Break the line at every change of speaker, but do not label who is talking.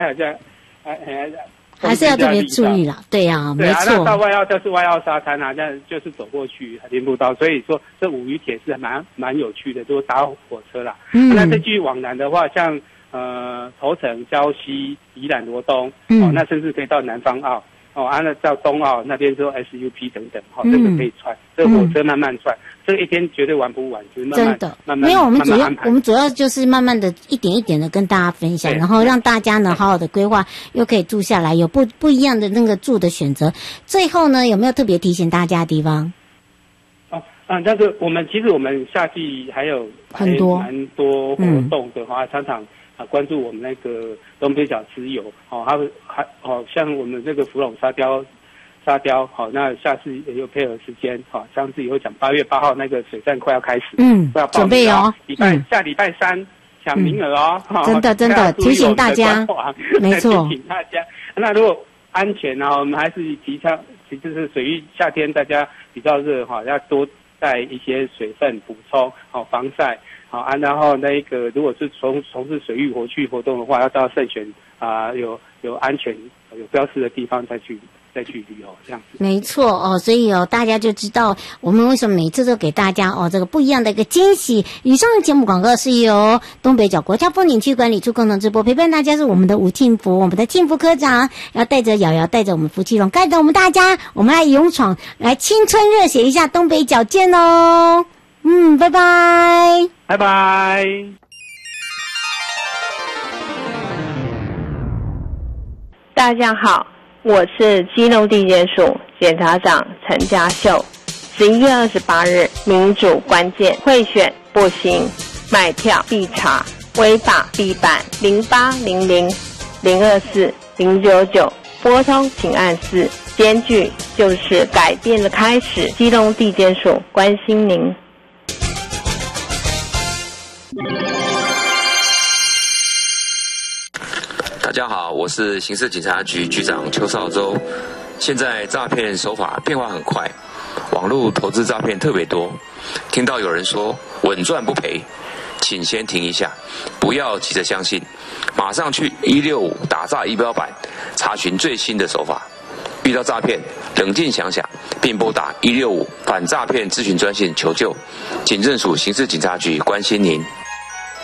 这样，
还是要特别注意啦。对呀，没错。
那到就是外澳沙滩啊，这样就是走过去林步道，所以说这五渔铁是蛮有趣的，就是搭火车啦。那再继续往南的话，像头城、礁溪、宜兰罗东，那甚至可以到南方澳。那到东澳那边之后 SUP 等等，这个可以串，这个火车慢慢串，这个一天绝对玩不完，就是慢慢
没有，我们主要就是慢慢的一点一点的跟大家分享，然后让大家呢好好的规划，又可以住下来，有不一样的那个住的选择。最后呢，有没有特别提醒大家的地方？
但是我们夏季还有蛮多活动的话，常常关注我们那个东北角之友，像我们这个福隆沙雕，那下次也有配合时间，上次以后讲8月8号那个水战快要开始，快要报名，准备哦，下礼拜3抢名额哦，
真的提醒大家，没错，
提醒大家。那如果安全呢，我们还是提倡，就是水域夏天大家比较热要多带一些水分补充，防晒。然后那个如果是从事水域活动的话，要到慎选有安全有标示的地方再去旅游，这样子。
没错所以大家就知道我们为什么每次都给大家这个不一样的一个惊喜。以上的节目广告是由东北角国家风景区管理处共同直播，陪伴大家是我们的吴庆福，我们的庆福科长，要带着瑶瑶，带着我们福气龙，带着我们大家，我们来勇闯，来青春热血一下东北角，见哦。拜拜，
拜拜。
大家好，我是基隆地检署检察长陈家秀。11月28日，民主关键贿选不行，买票必查，违法必办。0800024099，拨通请按4。检举就是改变的开始。基隆地检署关心您。
大家好，我是刑事警察局局长邱少洲。现在诈骗手法变化很快，网络投资诈骗特别多。听到有人说稳赚不赔，请先停一下，不要急着相信，马上去165打诈仪表板查询最新的手法。遇到诈骗，冷静想想，并拨打165反诈骗咨询专线求救。警政署刑事警察局关心您。